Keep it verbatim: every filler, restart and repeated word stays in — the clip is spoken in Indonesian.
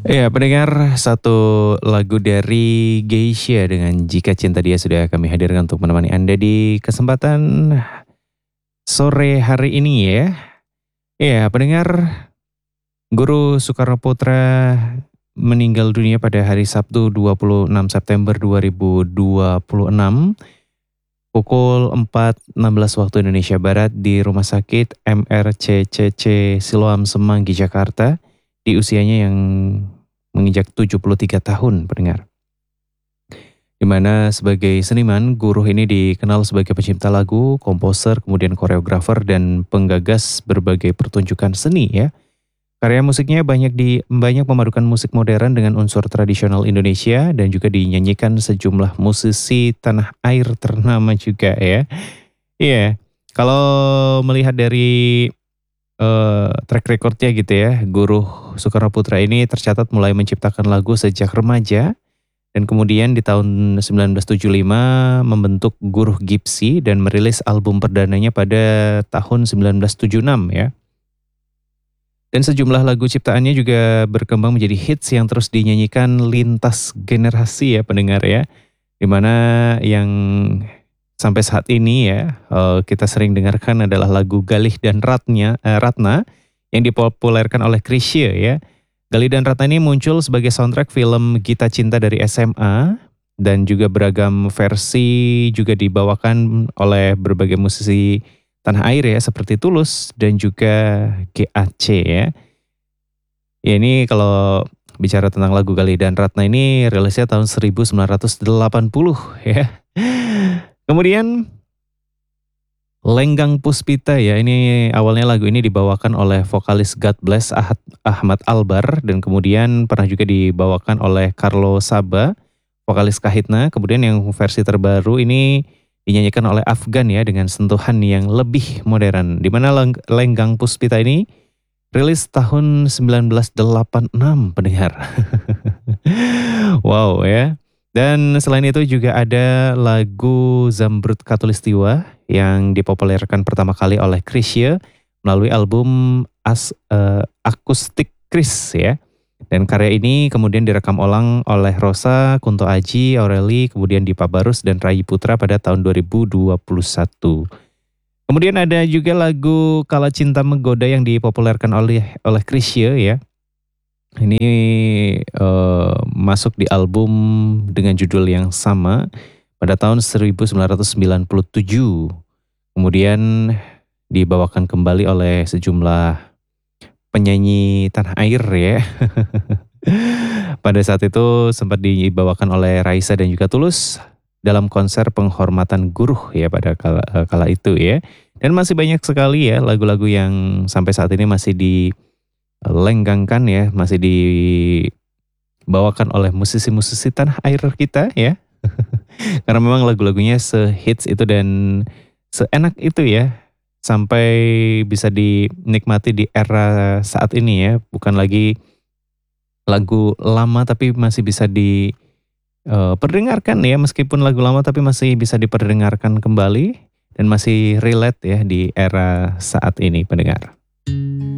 Iya, pendengar, satu lagu dari Geisha dengan Jika Cinta Dia sudah kami hadirkan untuk menemani Anda di kesempatan sore hari ini ya. Iya, pendengar, Guru Soekarno Putra meninggal dunia pada hari Sabtu dua puluh enam September dua ribu dua puluh enam pukul empat enam belas waktu Indonesia Barat di Rumah Sakit M R C C C Siloam Semanggi, Jakarta, di usianya yang menginjak tujuh puluh tiga tahun, pendengar. Di mana sebagai seniman, Guruh ini dikenal sebagai pencipta lagu, komposer, kemudian koreografer dan penggagas berbagai pertunjukan seni ya. Karya musiknya banyak di banyak memadukan musik modern dengan unsur tradisional Indonesia dan juga dinyanyikan sejumlah musisi tanah air ternama juga ya. Iya, kalau melihat dari eh, track recordnya gitu ya, Guruh Soekarno Putra ini tercatat mulai menciptakan lagu sejak remaja dan kemudian di tahun seribu sembilan ratus tujuh puluh lima membentuk Guruh Gipsy dan merilis album perdananya pada tahun seribu sembilan ratus tujuh puluh enam ya. Dan sejumlah lagu ciptaannya juga berkembang menjadi hits yang terus dinyanyikan lintas generasi ya pendengar ya. Dimana yang sampai saat ini ya eh, kita sering dengarkan adalah lagu Galih dan Ratnya, eh, Ratna yang dipopulerkan oleh Chrisye ya. Galih dan Ratna ini muncul sebagai soundtrack film Gita Cinta dari S M A dan juga beragam versi juga dibawakan oleh berbagai musisi tanah air ya seperti Tulus dan juga G A C ya. Ya ini kalau bicara tentang lagu Galih dan Ratna ini rilisnya tahun seribu sembilan ratus delapan puluh ya. Kemudian Lenggang Puspita ya, ini awalnya lagu ini dibawakan oleh vokalis God Bless Ahad, Ahmad Albar dan kemudian pernah juga dibawakan oleh Carlo Saba, vokalis Kahitna. Kemudian yang versi terbaru ini dinyanyikan oleh Afgan ya dengan sentuhan yang lebih modern. Di mana Leng- Lenggang Puspita ini rilis tahun seribu sembilan ratus delapan puluh enam pendengar. Wow ya. Dan selain itu juga ada lagu Zamrud Khatulistiwa yang dipopulerkan pertama kali oleh Chrisye melalui album As, eh, Akustik Chris ya. Dan karya ini kemudian direkam ulang oleh Rosa, Kunto Aji, Aureli, kemudian Dipa Barus dan Rai Putra pada tahun dua ribu dua puluh satu. Kemudian ada juga lagu Kala Cinta Menggoda yang dipopulerkan oleh oleh Chrisye ya. Ini eh, masuk di album dengan judul yang sama pada tahun seribu sembilan ratus sembilan puluh tujuh. Kemudian dibawakan kembali oleh sejumlah penyanyi tanah air ya. Pada saat itu sempat dibawakan oleh Raisa dan juga Tulus dalam konser penghormatan Guruh ya pada kala, kala itu ya. Dan masih banyak sekali ya lagu-lagu yang sampai saat ini masih dilenggangkan ya, masih dibawakan oleh musisi-musisi tanah air kita ya. Karena memang lagu-lagunya sehits itu dan seenak itu ya. Sampai bisa dinikmati di era saat ini ya. Bukan lagi lagu lama tapi masih bisa diperdengarkan ya. Meskipun lagu lama tapi masih bisa diperdengarkan kembali. Dan masih relate ya di era saat ini pendengar.